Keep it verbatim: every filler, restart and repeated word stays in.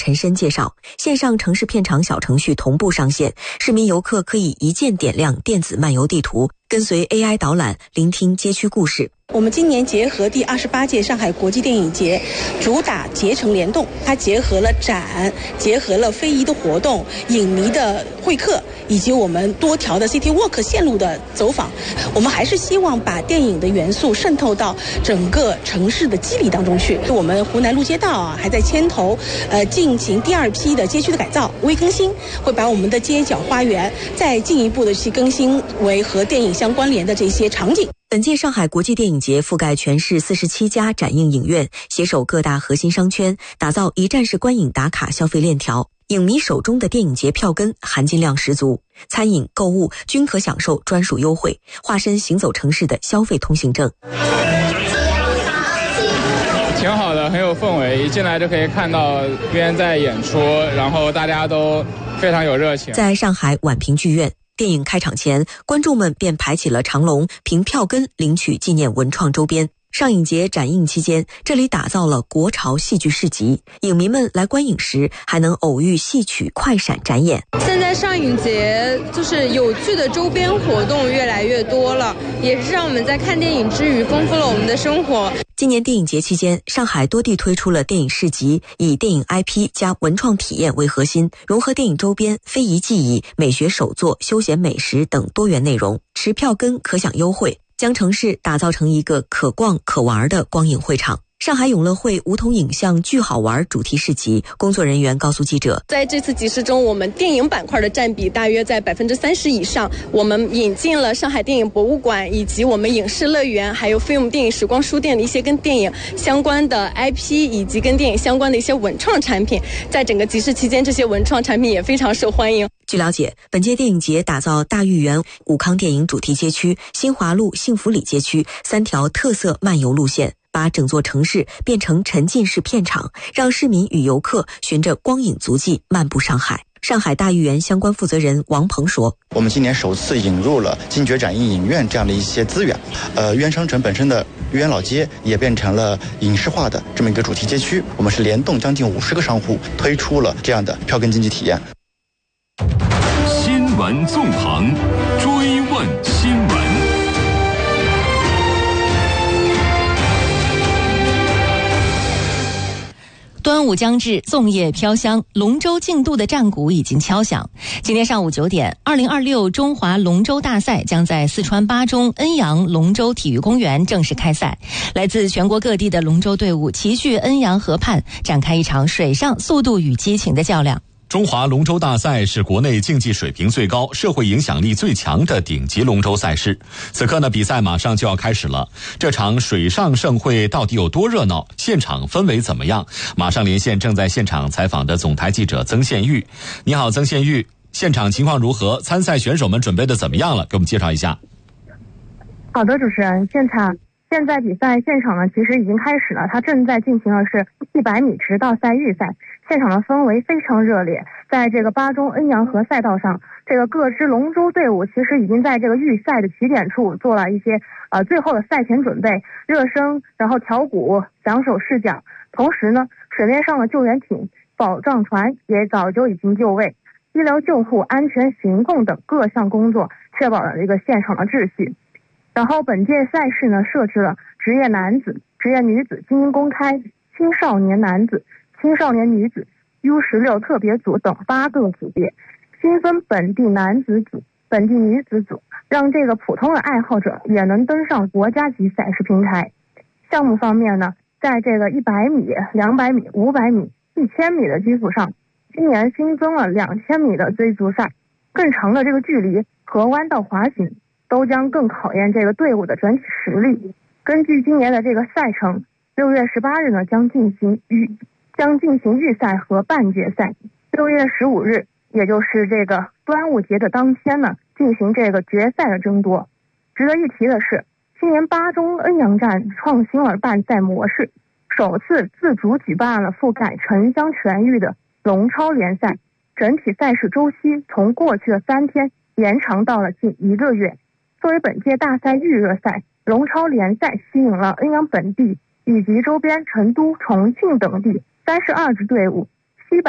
陈深介绍，线上城市片场小程序同步上线，市民游客可以一键点亮电子漫游地图，跟随 A I 导览，聆听街区故事。 我们今年结合第二十八届上海国际电影节，主打节城联动，它结合了展，结合了非遗的活动、影迷的会客，以及我们多条的 City Walk 线路的走访。我们还是希望把电影的元素渗透到整个城市的肌理当中去。我们湖南路街道啊，还在牵头呃进行第二批的街区的改造、微更新，会把我们的街角花园再进一步的去更新为和电影相关联的这些场景。 本届上海国际电影节覆盖全市四十七家展映影院，携手各大核心商圈，打造一站式观影打卡消费链条。影迷手中的电影节票根含金量十足，餐饮、购物均可享受专属优惠，化身行走城市的消费通行证。 挺好的，很有氛围，一进来就可以看到边在演出，然后大家都非常有热情。 在上海宛平剧院，电影开场前，观众们便排起了长龙，凭票根领取纪念文创周边。上影节展映期间，这里打造了国潮戏剧市集，影迷们来观影时还能偶遇戏曲快闪展演。 现在上影节就是有趣的周边活动越来越多了，也是让我们在看电影之余丰富了我们的生活。 今年电影节期间，上海多地推出了电影市集，以电影 I P 加文创体验为核心，融合电影周边、非遗技艺、美学手作、休闲美食等多元内容，持票根可享优惠，将城市打造成一个可逛可玩的光影会场。上海永乐汇梧桐影像巨好玩主题市集，工作人员告诉记者， 在这次集市中，我们电影板块的占比大约在百分之三十以上。我们引进了上海电影博物馆，以及我们影视乐园，还有飞姆电影时光书店的一些跟电影相关的 I P， 以及跟电影相关的一些文创产品。在整个集市期间，这些文创产品也非常受欢迎。 据了解，本届电影节打造大豫园武康电影主题街区、新华路幸福里街区三条特色漫游路线，把整座城市变成沉浸式片场，让市民与游客循着光影足迹漫步上海。上海大豫园相关负责人王鹏说， 我们今年首次引入了金爵展映影院这样的一些资源，呃，豫园商城本身的豫园老街也变成了影视化的这么一个主题街区，我们是联动将近五十个商户推出了这样的票根经济体验。 新闻纵横，追问新闻。 端午将至，粽叶飘香，龙舟竞渡的战鼓已经敲响。今天上午九点，二零二六中华龙舟大赛将在四川巴中恩阳龙舟体育公园正式开赛。来自全国各地的龙舟队伍齐聚恩阳河畔，展开一场水上速度与激情的较量。 中华龙舟大赛是国内竞技水平最高、社会影响力最强的顶级龙舟赛事。此刻呢，比赛马上就要开始了。这场水上盛会到底有多热闹？现场氛围怎么样？马上连线正在现场采访的总台记者曾宪玉。你好，曾宪玉，现场情况如何？参赛选手们准备的怎么样了？给我们介绍一下。 好的，主持人，现场现在比赛现场呢，其实已经开始了，它正在进行的是一百米直道赛预赛。现场的氛围非常热烈，在这个巴中恩阳河赛道上，这个各支龙舟队伍其实已经在这个预赛的起点处做了一些呃最后的赛前准备，热身，然后调鼓，桨手试桨。同时呢，水面上的救援艇、保障船也早就已经就位，医疗救护、安全行动等各项工作确保了这个现场的秩序。然后本届赛事呢，设置了职业男子、职业女子精英公开、青少年男子、青少年女子、U 十六 特别组等八个组别，新增本地男子组、本地女子组，让这个普通的爱好者也能登上国家级赛事平台。项目方面呢，在这个一百米、两百米、五百米、一千米的基础上，今年新增了两千米的追逐赛，更长的这个距离和弯道滑行都将更考验这个队伍的整体实力。根据今年的这个赛程，六月十八日呢将进行预将进行预赛和半决赛，六月十五日，也就是这个端午节的当天呢，进行这个决赛的争夺。值得一提的是，今年巴中恩阳站创新了办赛模式，首次自主举办了覆盖城乡全域的龙超联赛，整体赛事周期从过去的三天延长到了近一个月。作为本届大赛预热赛，龙超联赛吸引了恩阳本地以及周边成都、重庆等地三十二支队伍